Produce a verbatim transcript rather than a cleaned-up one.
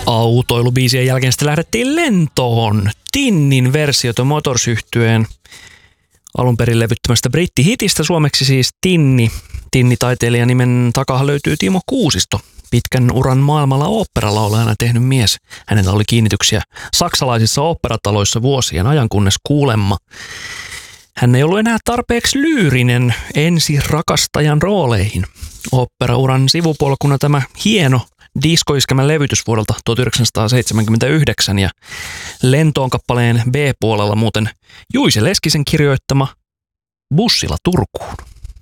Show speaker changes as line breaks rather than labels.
Autoilubiisien jälkeen sitten lähdettiin lentoon. Tinnin versiota Motors-yhtyeen alun perin levyttämästä brittihitistä, suomeksi siis Tinni. Tinni-taiteilijan nimen takahan löytyy Timo Kuusisto. Pitkän uran maailmalla oopperalaulajana tehnyt mies. Hänellä oli kiinnityksiä saksalaisissa oopperataloissa vuosien ajan, kunnes kuulemma hän ei ollut enää tarpeeksi lyyrinen ensi rakastajan rooleihin. Oopperauran sivupolkuna tämä hieno diskoiskemän levytys vuodelta tuhatyhdeksänsataaseitsemänkymmentäyhdeksän ja Lentoon kappaleen B-puolella muuten Juise Leskisen kirjoittama Bussilla Turkuun.